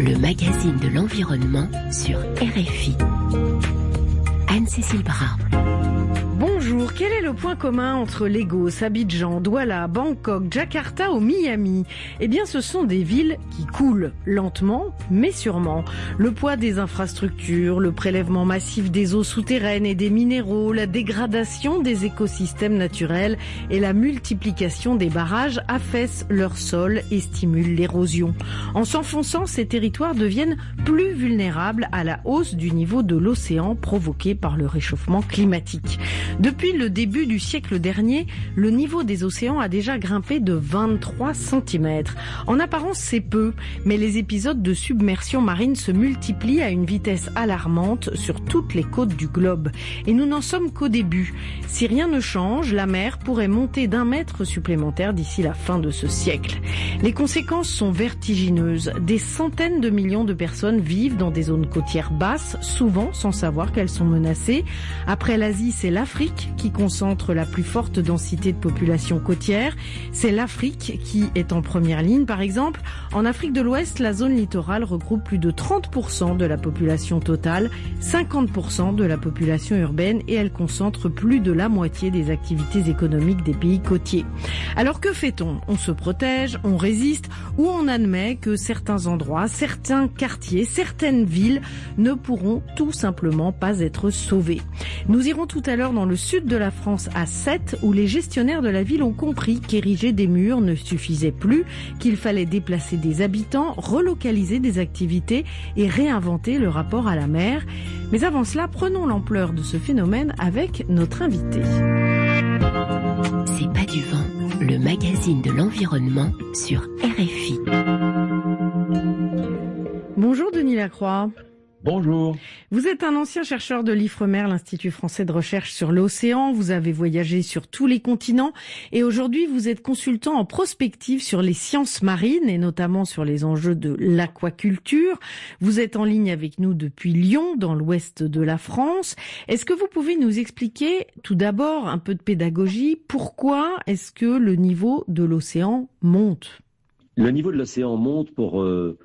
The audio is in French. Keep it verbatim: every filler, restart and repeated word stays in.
le magazine de l'environnement sur R F I. Anne-Cécile Bras. Bonjour, quel est le point commun entre Lagos, Abidjan, Douala, Bangkok, Jakarta ou Miami ? Eh bien, ce sont des villes qui coulent, lentement mais sûrement. Le poids des infrastructures, le prélèvement massif des eaux souterraines et des minéraux, la dégradation des écosystèmes naturels et la multiplication des barrages affaissent leur sol et stimulent l'érosion. En s'enfonçant, ces territoires deviennent plus vulnérables à la hausse du niveau de l'océan provoquée par le réchauffement climatique. Depuis le début du siècle dernier, le niveau des océans a déjà grimpé de vingt-trois centimètres. En apparence, c'est peu, mais les épisodes de submersion marine se multiplient à une vitesse alarmante sur toutes les côtes du globe. Et nous n'en sommes qu'au début. Si rien ne change, la mer pourrait monter d'un mètre supplémentaire d'ici la fin de ce siècle. Les conséquences sont vertigineuses. Des centaines de millions de personnes vivent dans des zones côtières basses, souvent sans savoir qu'elles sont menacées. Après l'Asie, c'est l'Afrique qui concentre la plus forte densité de population côtière. C'est l'Afrique qui est en première ligne, par exemple. En Afrique de l'Ouest, la zone littorale regroupe plus de trente pour cent de la population totale, cinquante pour cent de la population urbaine et elle concentre plus de la moitié des activités économiques des pays côtiers. Alors que fait-on ? On se protège, on résiste ou on admet que certains endroits, certains quartiers, certaines villes ne pourront tout simplement pas être sauvés. Nous irons tout à l'heure dans le sud de la France à Sète, où les gestionnaires de la ville ont compris qu'ériger des murs ne suffisait plus, qu'il fallait déplacer des habitants, relocaliser des activités et réinventer le rapport à la mer. Mais avant cela, prenons l'ampleur de ce phénomène avec notre invité. C'est pas du vent, le magazine de l'environnement sur R F I. Bonjour Denis Lacroix. Bonjour. Vous êtes un ancien chercheur de l'Ifremer, l'Institut français de recherche sur l'océan. Vous avez voyagé sur tous les continents et aujourd'hui vous êtes consultant en prospective sur les sciences marines et notamment sur les enjeux de l'aquaculture. Vous êtes en ligne avec nous depuis Lyon, dans l'ouest de la France. Est-ce que vous pouvez nous expliquer, tout d'abord, un peu de pédagogie, pourquoi est-ce que le niveau de l'océan monte ? Le niveau de l'océan monte pour... Euh...